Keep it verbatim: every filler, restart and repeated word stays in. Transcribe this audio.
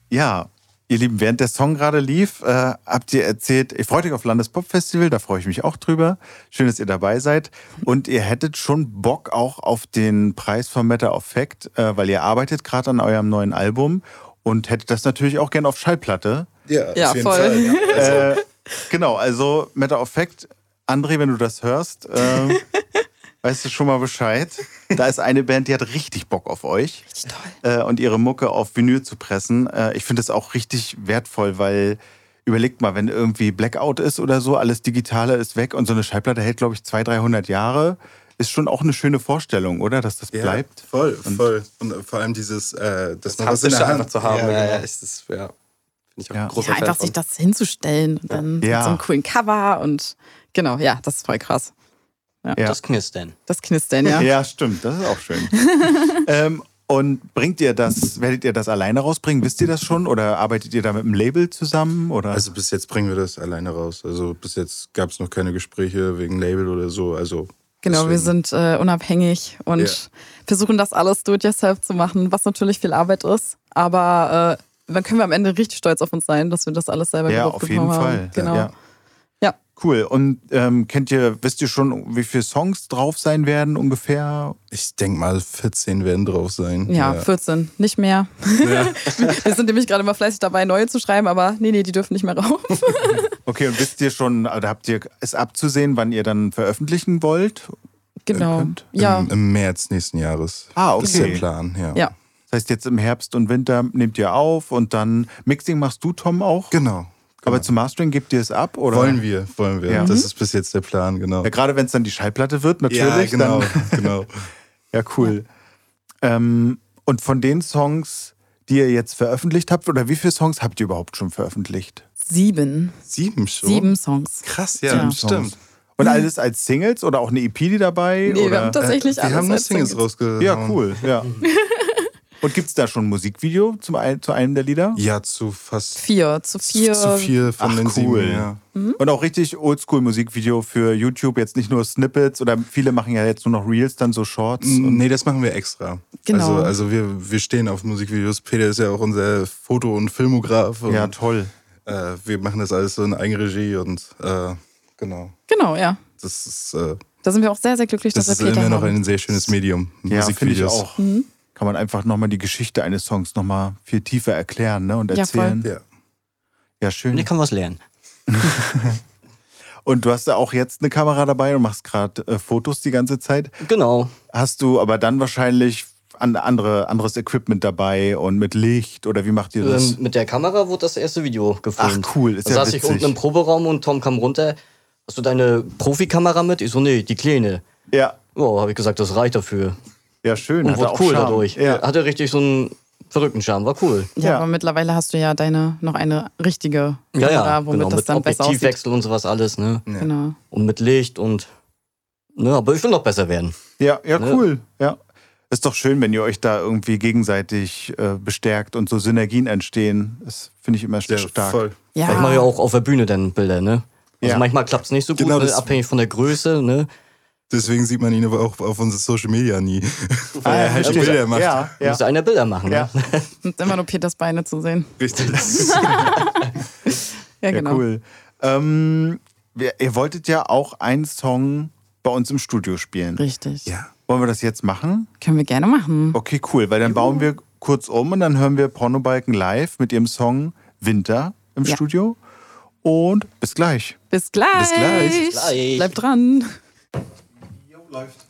Ja, ihr Lieben, während der Song gerade lief, äh, habt ihr erzählt, ihr freut euch auf Landespop-Festival, da freue ich mich auch drüber. Schön, dass ihr dabei seid. Und ihr hättet schon Bock auch auf den Preis von Matter of Fact, äh, weil ihr arbeitet gerade an eurem neuen Album und hättet das natürlich auch gerne auf Schallplatte. Ja, ja auf jeden voll. Fall. Ja. Also, Äh, genau, also Matter of Fact, André, wenn du das hörst, äh, weißt du schon mal Bescheid. Da ist eine Band, die hat richtig Bock auf euch. Richtig toll. Äh, und ihre Mucke auf Vinyl zu pressen. Äh, ich finde das auch richtig wertvoll, weil überlegt mal, wenn irgendwie Blackout ist oder so, alles Digitale ist weg und so eine Schallplatte hält, glaube ich, zweihundert, dreihundert Jahre. Ist schon auch eine schöne Vorstellung, oder? Dass das ja, bleibt. Voll, und voll. Und vor allem dieses, äh, das, Das noch was in der einfach Hand zu haben. Ja, Ja, ja, genau. ist das, ja. Finde ich auch Ja. ein großer Ja, Fan einfach von. sich das hinzustellen und dann Ja. mit so einem coolen Cover und genau, ja, das ist voll krass. Ja. Das Knistern. Das Knistern, ja. Ja, stimmt. Das ist auch schön. ähm, und bringt ihr das, werdet ihr das alleine rausbringen? Wisst ihr das schon? Oder arbeitet ihr da mit einem Label zusammen? Oder? Also bis jetzt bringen wir das alleine raus. Also bis jetzt gab es noch keine Gespräche wegen Label oder so. Also Genau, wir deswegen. sind äh, unabhängig und Ja. versuchen das alles do-it-yourself zu machen, was natürlich viel Arbeit ist. Aber äh, dann können wir am Ende richtig stolz auf uns sein, dass wir das alles selber ja, gewuppt auf jeden bekommen Fall. haben. Genau. Ja. Ja. Cool. Und ähm, kennt ihr, wisst ihr schon, wie viele Songs drauf sein werden ungefähr? Ich denke mal, vierzehn werden drauf sein. Ja, vierzehn, nicht mehr. Ja. Wir sind nämlich gerade mal fleißig dabei, neue zu schreiben, aber nee, nee, die dürfen nicht mehr rauf. Okay, und wisst ihr schon, oder habt ihr es abzusehen, wann ihr dann veröffentlichen wollt? Genau. könnt? Ja. Im, Im März nächsten Jahres. Ah, Das ist der okay. Plan, ja. Ja. Das heißt, jetzt im Herbst und Winter nehmt ihr auf und dann Mixing machst du, Tom, auch? Genau. Aber zum Mastering gebt ihr es ab? Oder? Wollen wir, wollen wir. Ja. Das ist bis jetzt der Plan, genau. Ja, gerade wenn es dann die Schallplatte wird, natürlich. Ja, genau, Dann, genau. ja, cool. Ähm, und von den Songs, die ihr jetzt veröffentlicht habt, oder wie viele Songs habt ihr überhaupt schon veröffentlicht? Sieben. Sieben schon? Sieben Songs. Krass, ja, Ja. stimmt. Und alles als Singles oder auch eine E P die dabei? Nee, oder? wir haben tatsächlich Wir alles haben nur als Singles Singles. rausgehauen. Ja, cool, ja. Und gibt es da schon ein Musikvideo zum ein, zu einem der Lieder? Ja, zu fast Vier. Zu vier. zu vier von Ach, den cool. sieben. Ja. Und auch richtig Oldschool-Musikvideo für YouTube, jetzt nicht nur Snippets oder viele machen ja jetzt nur noch Reels, dann so Shorts. Und Nee, das machen wir extra. Genau. Also, also wir, wir stehen auf Musikvideos. Peter ist ja auch unser Foto- und Filmograf. Und, ja, toll. äh, wir machen das alles so in Eigenregie und äh, genau. Genau, ja. Das ist, äh, Da sind wir auch sehr, sehr glücklich, das dass ist wir Peter immer noch haben. ein sehr schönes Medium. Ja, finde ich Musikvideos. auch. Kann man einfach nochmal die Geschichte eines Songs nochmal viel tiefer erklären, ne? Und Ja, voll. erzählen. Ja. Ja, schön. Hier kann man was lernen. Und du hast ja auch jetzt eine Kamera dabei und machst gerade äh, Fotos die ganze Zeit. Genau. Hast du aber dann wahrscheinlich an, andere, anderes Equipment dabei und mit Licht oder wie macht ihr das? Ähm, mit der Kamera wurde das erste Video gefilmt. Ach cool, ist Da ja saß ich witzig. unten im Proberaum und Tom kam runter. Hast du deine Profikamera mit? Ich so, nee, die kleine. Ja, Ja, habe ich gesagt, das reicht dafür. ja schön. Und Hat wurde auch cool Charme. dadurch. Ja. Hatte richtig so einen verrückten Charme, war cool. Ja, Ja. aber mittlerweile hast du ja deine noch eine richtige Ja, Kamera, ja, womit genau, das mit dann besser aussieht. Objektivwechsel und sowas alles, ne? Ja. Genau. Und mit Licht und, ne, aber ich will noch besser werden. Ja, ja, Ne? cool. Ja. Ist doch schön, wenn ihr euch da irgendwie gegenseitig äh, bestärkt und so Synergien entstehen. Das finde ich immer Ja, stark. voll. Ja. Ich mache ja auch auf der Bühne dann Bilder, ne? Also Ja. manchmal klappt es nicht so gut, Genau, ne? das- abhängig von der Größe, ne? Deswegen sieht man ihn aber auch auf unseren Social Media nie. Weil Ah, ja, er halt verstehe. Bilder macht. Ja, Ja. ja. Muss einer Bilder machen, Ja. ne? Und immer nur Peters Beine zu sehen. Richtig. Ja, Ja, genau. cool. Ähm, wir, ihr wolltet ja auch einen Song bei uns im Studio spielen. Richtig. Ja. Wollen wir das jetzt machen? Können wir gerne machen. Okay, cool. Weil dann bauen wir kurz um und dann hören wir Pornobalken live mit ihrem Song Winter im Ja. Studio. Und bis gleich. Bis gleich. Bis gleich. Bis gleich. Bleib dran. Jo, läuft.